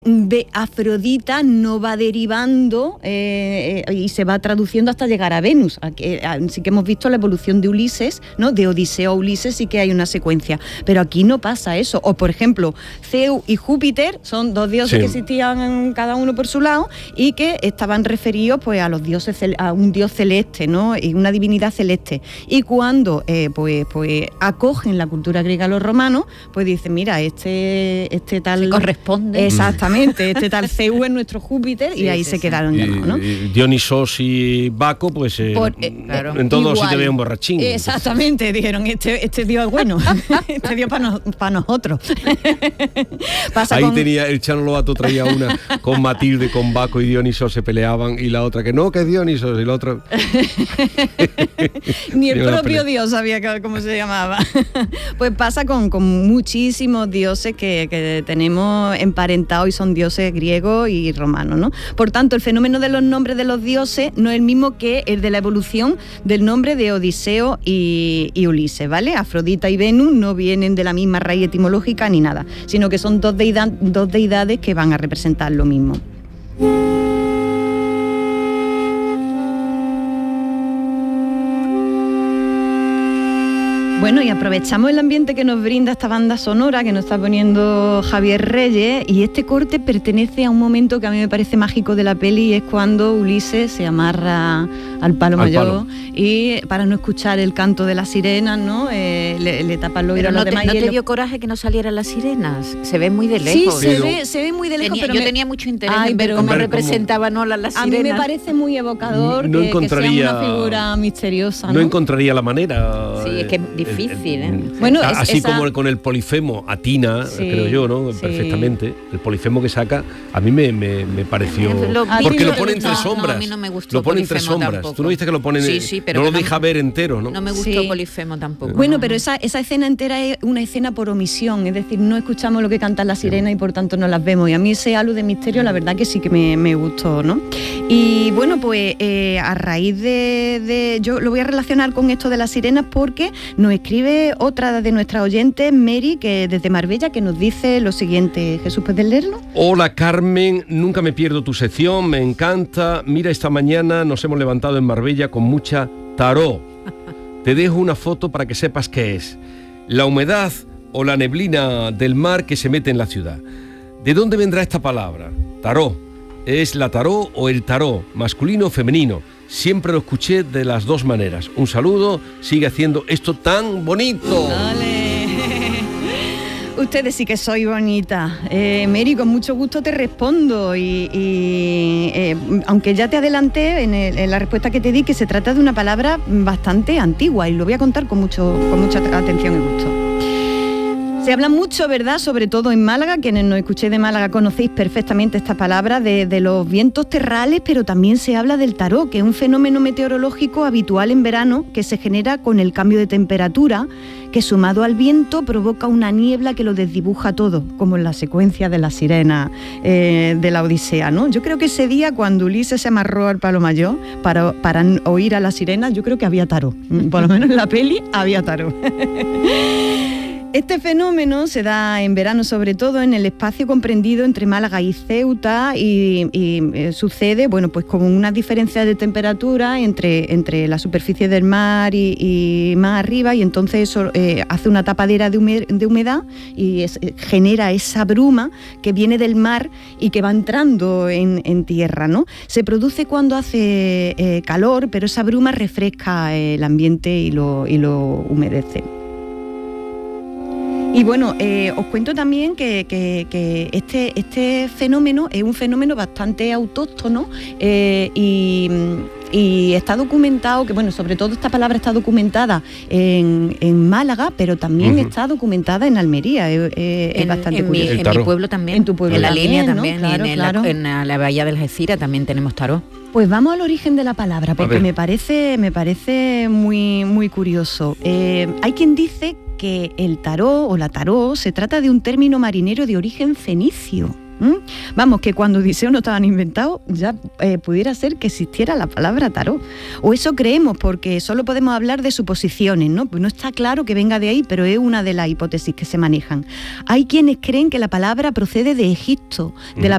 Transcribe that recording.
de Afrodita no va derivando y se va traduciendo hasta llegar a Venus. Sí que hemos visto la evolución de Ulises, ¿no? De Odiseo a Ulises sí que hay una secuencia, pero aquí no pasa eso. O por ejemplo, Zeus y Júpiter son dos dioses que existían cada uno por su lado y que estaban referidos pues a los dioses, a un dios celeste, ¿no? Y una divinidad celeste. Y cuando pues acogen la cultura griega a los romanos, pues dicen, mira, este tal... Se corresponde. Exactamente. Este tal Zeus es nuestro Júpiter y ahí se quedaron llamados, ¿no? Dionisos y Baco, pues claro, en todos sí te veo un borrachín. Exactamente, dijeron, este dios es bueno, este dios para nosotros. Ahí tenía, el Chano Lobato traía una con Matilde, con Baco y Dionisos se peleaban y la otra que no, que es Dionisos y la otra... Ni el propio dios sabía cómo se llamaba. Pues pasa con muchísimos dioses que tenemos emparentados y son dioses griegos y romanos, ¿no? Por tanto, el fenómeno de los nombres de los dioses no es el mismo que el de la evolución del nombre de Odiseo y Ulises, ¿vale? Afrodita y Venus no vienen de la misma raíz etimológica ni nada, sino que son dos deidades que van a representar lo mismo. Bueno, y aprovechamos el ambiente que nos brinda esta banda sonora que nos está poniendo Javier Reyes, y este corte pertenece a un momento que a mí me parece mágico de la peli, y es cuando Ulises se amarra al palo mayor y para no escuchar el canto de las sirenas, ¿no? Le tapan los oídos a los demás. ¿No te dio coraje que no salieran las sirenas? Se ve muy de lejos. Sí, se ve muy de lejos. Yo tenía mucho interés en ver cómo representaban las sirenas. A mí me parece muy evocador que sea una figura misteriosa, ¿no? No encontraría la manera. Sí, es que es difícil. Bueno, así como con el polifemo atina, creo yo, ¿no? Perfectamente. El polifemo que saca, a mí me pareció... Porque lo pone entre sombras. A mí no me gustó. Lo pone entre sombras. Tampoco. Tú no viste que lo ponen... Sí, pero no lo deja ver entero, ¿no? No me gustó polifemo tampoco. Bueno, pero esa escena entera es una escena por omisión, es decir, no escuchamos lo que cantan las sirenas y por tanto no las vemos. Y a mí ese halo de misterio, la verdad que sí que me gustó, ¿no? Y bueno, pues a raíz de... Yo lo voy a relacionar con esto de las sirenas porque nos escribe otra de nuestras oyentes, Mary, que desde Marbella, que nos dice lo siguiente. Jesús, ¿puedes leerlo? Hola Carmen, nunca me pierdo tu sección, me encanta. Mira, esta mañana nos hemos levantado en Marbella con mucha tarot. Te dejo una foto para que sepas qué es. La humedad o la neblina del mar que se mete en la ciudad. ¿De dónde vendrá esta palabra? Tarot. ¿Es la tarot o el tarot? ¿Masculino o femenino? Siempre lo escuché de las dos maneras. Un saludo, sigue haciendo esto tan bonito. ¡Dale! Ustedes sí que soy bonita. Mary, con mucho gusto te respondo y aunque ya te adelanté en la respuesta que te di, que se trata de una palabra bastante antigua y lo voy a contar con mucha atención y gusto. Se habla mucho, ¿verdad?, sobre todo en Málaga, quienes nos escuchéis de Málaga conocéis perfectamente esta palabra, de los vientos terrales, pero también se habla del tarot, que es un fenómeno meteorológico habitual en verano que se genera con el cambio de temperatura, que sumado al viento provoca una niebla que lo desdibuja todo, como en la secuencia de la sirena de la Odisea, ¿no? Yo creo que ese día, cuando Ulises se amarró al palo mayor para oír a la sirena, yo creo que había tarot, por lo menos en la peli había tarot. Este fenómeno se da en verano, sobre todo en el espacio comprendido entre Málaga y Ceuta y sucede, bueno, pues con una diferencia de temperatura entre la superficie del mar y más arriba, y entonces eso hace una tapadera de humedad y genera esa bruma que viene del mar y que va entrando en tierra, ¿no? Se produce cuando hace calor, pero esa bruma refresca el ambiente y lo humedece. Y bueno, os cuento también que este fenómeno es un fenómeno bastante autóctono y está documentado, que bueno, sobre todo esta palabra está documentada en Málaga, pero también está documentada en Almería, es bastante curioso. En mi pueblo también, en tu pueblo en la también, línea ¿no? también, Claro, y en la bahía de Algeciras también tenemos tarot. Pues vamos al origen de la palabra, porque me parece muy, muy curioso. Hay quien dice que el tarot o la tarot se trata de un término marinero de origen fenicio. Vamos, que cuando Odiseo no estaban inventados ya pudiera ser que existiera la palabra tarot. O eso creemos, porque solo podemos hablar de suposiciones, ¿no? Pues no está claro que venga de ahí, pero es una de las hipótesis que se manejan. Hay quienes creen que la palabra procede de Egipto, de la